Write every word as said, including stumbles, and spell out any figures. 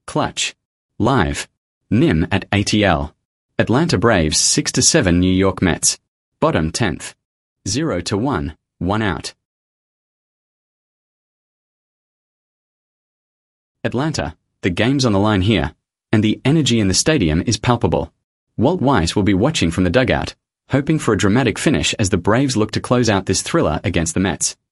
Clutch. Live. N I M at A T L. Atlanta Braves six to seven New York Mets. Bottom tenth. zero to one, one out. Atlanta, the game's on the line here, and the energy in the stadium is palpable. Walt Weiss will be watching from the dugout, hoping for a dramatic finish as the Braves look to close out this thriller against the Mets.